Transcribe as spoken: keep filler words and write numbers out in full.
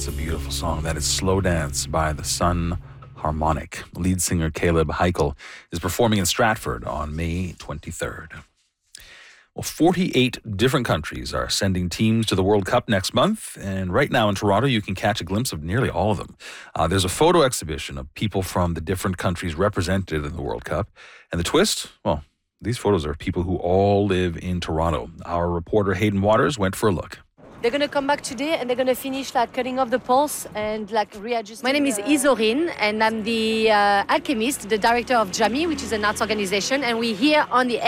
It's a beautiful song. That is Slow Dance by the Sun Harmonic. Lead singer Caleb Heichel is performing in Stratford on May twenty-third. Well, forty-eight different countries are sending teams to the World Cup next month, and right now in Toronto, you can catch a glimpse of nearly all of them. Uh, there's a photo exhibition of people from the different countries represented in the World Cup, and the twist, well, these photos are people who all live in Toronto. Our reporter Hayden Waters went for a look. They're going to come back today and they're going to finish like cutting off the pulse and like readjusting. My name is Isorin and I'm the uh, alchemist, the director of Jamie, which is an arts organization, and we're here on the